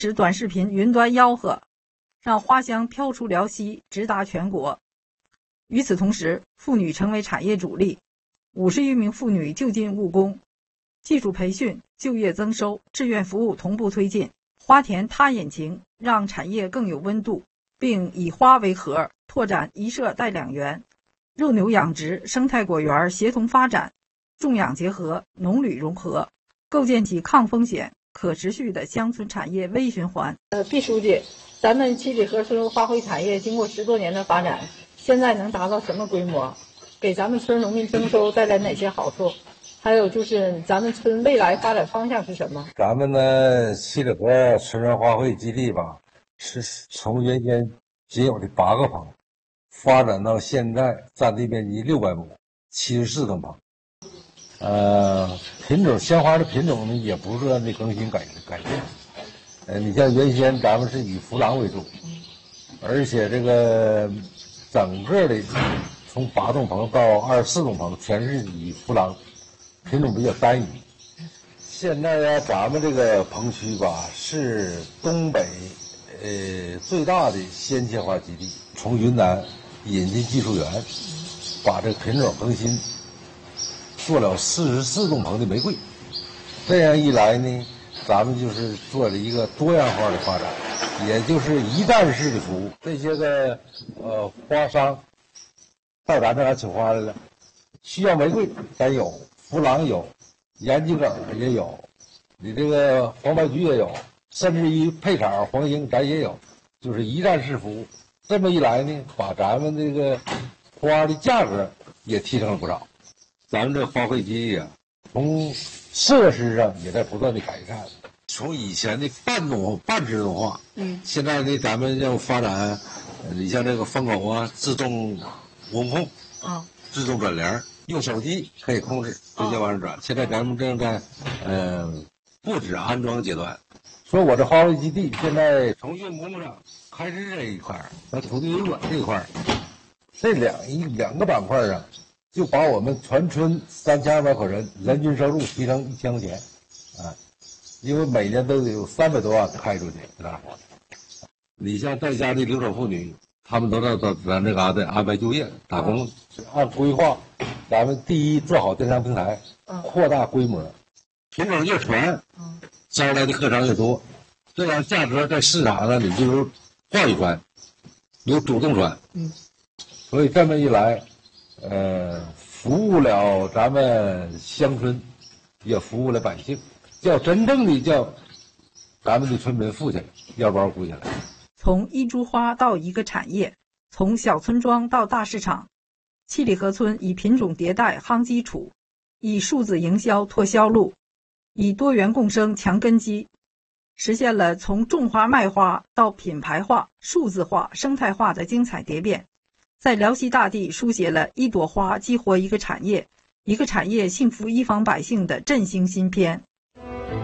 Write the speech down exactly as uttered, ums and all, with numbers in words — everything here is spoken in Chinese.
使短视频云端吆喝，让花香飘出辽西，直达全国。与此同时，妇女成为产业主力，五十余名妇女就近务工，技术培训、就业增收、志愿服务同步推进。花田他引擎，让产业更有温度，并以花为核，拓展一社带两园，肉牛养殖、生态果园协同发展，种养结合、农旅融合，构建起抗风险、可持续的乡村产业微循环。 呃，毕书记，咱们七里河村花卉产业经过十多年的发展，现在能达到什么规模？给咱们村农民增收带来哪些好处？还有就是咱们村未来发展方向是什么？ 咱们呢，七里河村园花卉基地吧，是从原先仅有的八个棚，发展到现在占地面积六百亩，七十四栋棚。呃，品种鲜花的品种呢，也不断的更新改改变。呃，你像原先咱们是以弗朗为主，而且这个整个的从八栋棚到二十四栋棚，全是以弗朗，品种比较单一。现在呢，咱们这个棚区吧，是东北呃最大的鲜切花基地，从云南引进技术员，把这个品种更新。做了四十四栋棚的玫瑰，这样一来呢，咱们就是做了一个多样化的发展，也就是一站式的服务。这些个呃花商到咱这来取花来了，需要玫瑰咱有，弗朗有，延吉梗也有，你这个黄白菊也有，甚至于配草黄英咱也有，就是一站式服务。这么一来呢，把咱们这个花的价格也提升了不少。咱们这花卉基地啊，从设施上也在不断的改善。从以前的半动半自动化，嗯，现在呢，咱们要发展，你像这个风口啊，自动温控，啊，自动转帘，用手机可以控制，直接往上转。现在咱们正在，呃，布置安装阶段。说我这花卉基地现在从运工上开支这一块，和土地维管这一块，这两一两个板块上。就把我们全村三千二百口人人均收入提升一千块钱，啊，因为每年都得有三百多万开出去，是吧？你像在家的留守妇女，他们都到到咱这嘎达安排就业打工，按规划，咱们第一做好电商平台，扩大规模，品种越传，招来的客商越多，这样价格在市场上你就有话语权，有主动权，嗯，所以这么一来。呃，服务了咱们乡村，也服务了百姓，叫真正的叫咱们的村民富起来，腰包鼓起来。 从一株花到一个产业，从小村庄到大市场，七里河村以品种迭代夯基础，以数字营销拓销路，以多元共生强根基，实现了从种花卖花到品牌化、数字化、生态化的精彩蝶变。在辽西大地书写了一朵花激活一个产业，一个产业幸福一方百姓的振兴新篇。